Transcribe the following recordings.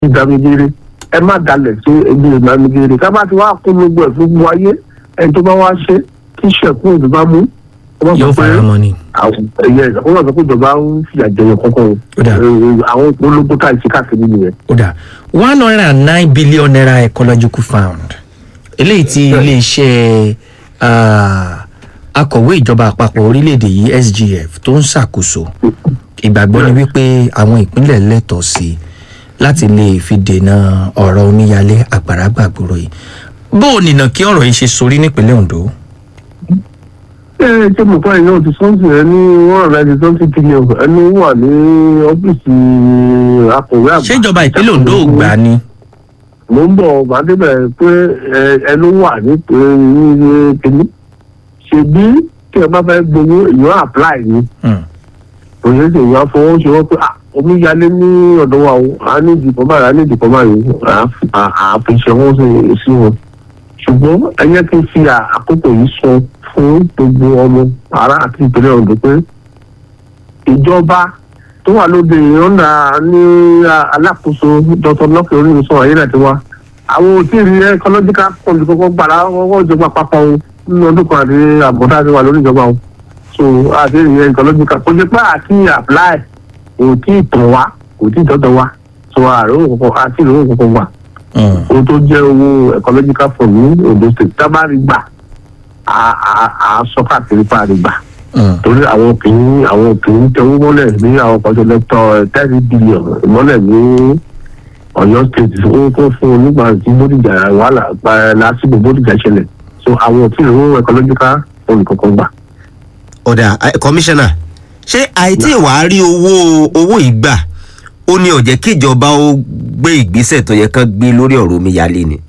ìdàmìgèrè ẹ má dalẹ̀ sí ebi ìdàmìgèrè ká bá ti wá kó gbogbo ẹ̀ fún gbogbo ayé ẹni tó bá wá ṣe kí ṣẹ̀kún òdò bá mú. yóò fara mọ́ ni. àwọn ẹ̀yẹ ìṣàkóso àti ìjọba ń fìyà jẹyọ kọ́kọ́ àwọn ológun tá ìṣe káàkiri nìyẹn. ó dà $109 billion ecological fund eléyìí tí iléeṣẹ́ akọ̀wé ìjọba àpapọ̀ orílẹ̀-èdè yìí SGF tó ń ṣàkóso ìgbàgbọ́ ni wípé àwọn ìpínlẹ̀ lẹ́tọ̀ọ́ sí láti lè fi dènà ọ̀rọ̀ omíyalé àgbàrá gbàgbóró yìí bó o nìna kí ọ̀rọ̀ yìí ṣe sorí nípínlẹ̀ Ondo. ṣé mo fọ́ ìyá òtún sọ́ọ̀sì ẹ ní $190 billion ẹni wà ní ọ́fíìsì akọ̀wé àgbà. ṣé ìjọba ìpínlẹ̀ Ondo ò gbà ni. mo ń bọ̀ màdébẹ̀ pé ẹnu wà ní kìíní ṣèbí tí ẹ bá fẹ́ gbowó èèyàn apply ni òye sì èèyàn fọwọ́sowọ́ pé omíyalé ní ọ̀dọ̀ wa o a ní ìdìbò báyìí a ní ìdìbò báyìí àfiṣẹ́ wọn sí wọn ṣùgbọ́n ẹ yẹ kí n fi àkókò yìí sọ fún gbogbo ọmọ ará àti ìpínlẹ̀ Ondo pé ìjọba tó wà lóde ìrọ́nà ní alákòóso Dr. Lucky Orímisan Ayédàtiwa àwọn ò tí ì rí ecological fund kọ́kọ́ gbàrà wọ́n ìjọba àpapọ̀ nínú ọdún kan àti àbọ̀dá ti wà lórí ìjọba o so àti ìrìn ecological kò jẹ́ pé àti apply kò tí ì tàn wá kò tí ì tọ́tọ̀ wá so àti ìrìn kọ̀ọ̀kan wà ohun tó jẹ́ owó ecological fund ní Ondo State tábàrí gbà à sọ káàkiri páàrí gbà torí àwọn kìíní tẹwọ́ mọ́lẹ̀ ní àwọn kọjọ lẹ́tọ̀ $30 billion mọ́lẹ̀ ní Ọ̀yọ́ State ó tó fún onígbà tí Bódìjà wàhálà lásìkò Bódìjà ṣẹlẹ̀ so àwọn tí ìrìn ecological fund kankan gbà. ọ̀dà kọmíṣánná ṣé àìtí wàá rí owó ìgbà ó ní ó jẹ́ kí ìjọba ó gbé ìgbésẹ̀ tó yẹ kán gbé lórí ọ̀rọ̀ omíyalé ni.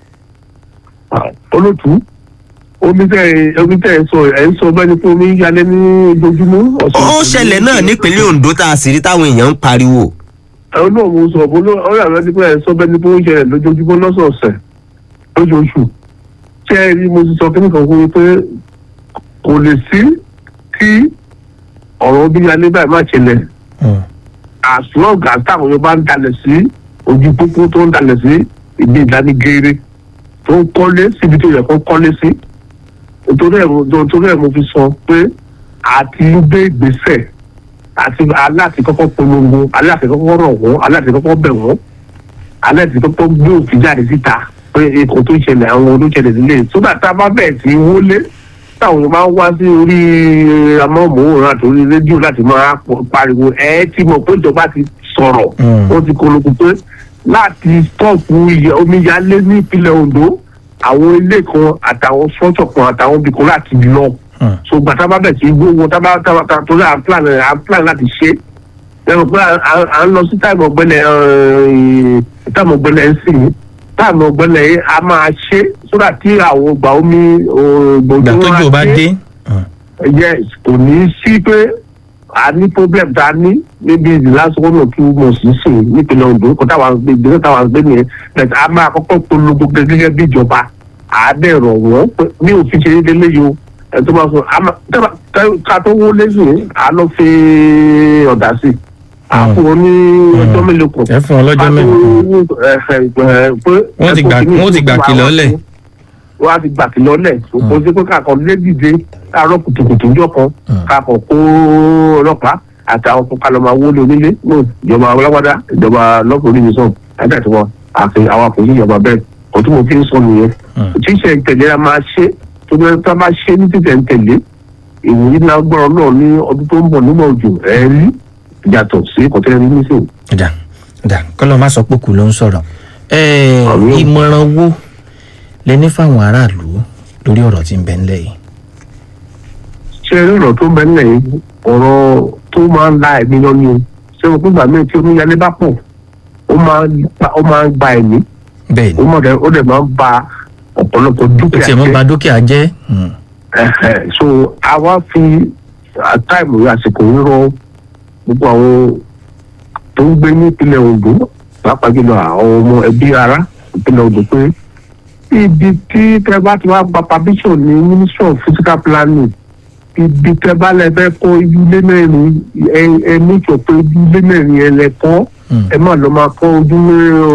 olótú omi tẹ ẹ sọ bẹ́ẹ̀ ni pé omi yalé ní ojoojúmọ́. ó ṣẹlẹ̀ náà nípínlẹ̀ Ondo tá a sì rí táwọn èèyàn ń pariwo. ẹ̀rọ náà mo sọ ọ̀rọ̀ àrẹ ni pé ẹ sọ bẹ́ẹ̀ ni pé ó ṣẹlẹ̀ lójoojúmọ́ lọ́sọ̀ọ̀sẹ̀ lóṣooṣù ṣé ẹ rí mo ti sọ kí nìkan fún mi pé kò lè sí kí ọ̀rọ̀ omi yalé báyìí má ṣẹlẹ̀ as long as táwọn Yorùbá ń dalẹ̀ sí ojú pópó tó ń dalẹ̀ sí ibi ìdánigere tó ń kọ́lé síbi tó yẹ kó kọ́lé sí torí ẹ̀ mo fi sọ pé àti ń gbé ìgbésẹ̀ àti aláàtì kọ́kọ́ polongo aláàtì kọ́kọ́ rọ̀ wọ́n aláàtì kọ́kọ́ bẹ̀ wọ́n aláàtì kọ́kọ́ gbé òfin jáde síta pé èkó tó ṣẹlẹ̀ àwọn olóṣẹlẹ̀ nílé sódà tá a bá bẹ̀ sí wọlé táwọn èèyàn máa ń wá sí orí amóhùnmáwòrán àti orí rédíò láti máa pariwo tí mo pé ìjọba ti sọ̀rọ̀ ó ti kolokun pé láti stọ́ọ̀pù omíyalé ní ìpínlẹ̀ Ondo àwọn ilé kan àtàwọn sọ́ọ̀tọ̀ kan àtàwọn ibì kan láti lọ so gbàtà bá bẹ̀ sí gbówó tábà torí à ń plan láti ṣe lẹ́nu pé à ń lọ sí táìmù ọ̀gbẹ́lẹ̀ ń sìn táìmù ọ̀gbẹ́lẹ̀ yìí a máa ṣe sódà tí àwọn ọgbà omi gbàtójò bá dé. yes kò ní sí pé a ní problem tá a ní níbi ìdílásọ́wọ́ náà kí mo sì sìn nípínlẹ̀ Ondo kó táwọn ìgbésẹ̀ táwọn gbé nìyẹn bẹ̀tẹ̀ a máa kọ́kọ́ polongo gẹ́gẹ́ bí ìjọba àádẹ́rọ̀ wọ́n ní òfin ṣe délé yìí o ẹ̀ tó máa sọ ká tó wó lẹ́sìn à lọ fi ọ̀dà sí àfún ní ọjọ́ mélòó kan. ẹ fún ọlọ́jọ́ mélòó kan. wọ́n ti gbà kìlọ̀ lẹ̀. wọ́n á ti gbà kìlọ̀ lẹ̀ kò sí pé kàkọ́ lé dìde káàárọ̀ kùtùkùtù ọjọ́ kan kàkọ́ kó ọlọ́pàá àtàwọn tó kalọ̀ máa wọlé onílé náà ìjọba ọlọ́wọ́dá ìjọba Lucky Orímisan Ayédàtiwa àti àwọn àkòyí ìjọba bẹ́ẹ̀ kò tí mo fi ń sọ nìyẹn tíṣe ìtẹ̀lé a máa ṣe tó bẹ́ẹ̀ tá a bá ṣe ní títẹ̀ ń tẹ̀lé ìwòye náà gbọ́rọ̀ náà ní ọdún tó ń bọ̀ nígbà òjò ẹ̀ rí yàtọ̀ sí kọ̀tẹ́rẹ́ ní nísìnyí. dà kọ́lọ́ má sọ pé kù ló ń sọ̀rọ̀ ìmọ̀ràn wo lẹ ní fáwọn aráàlú lórí ọ̀rọ̀ tí ń bẹ ńlẹ̀ yìí. ṣé ọ̀rọ̀ tó ń bẹ ńlẹ̀ yìí ọ̀rọ̀ tó máa ń la ẹ̀mí lọ ni o ṣé o gbígbà míì tí omíyalé bá pọ̀ ó máa ń gba ẹ̀mí ó dẹ̀ máa ń ba ọ̀pọ̀lọpọ̀ dúkìá jẹ́. ó tiẹ̀ máa ń ba dúkìá jẹ́. so àwa fi táìmù àsìkò ń rọ gbogbo àwọn tó ń gbé ní ìpínlẹ̀ Ondo pàápàá jùlọ àwọn ọmọ ẹbí ará ìpínlẹ̀ Ondo pé ibi tí tẹ́ bá ti wá gba permission ní Ministry of Physical Planning ibi tẹ́ bá lẹ fẹ́ kọ́ ilé mẹ́rin ẹ ní ìjọ pé ilé mẹ́rin ẹ lẹ kọ́ ẹ má lọ máa kọ́ ojú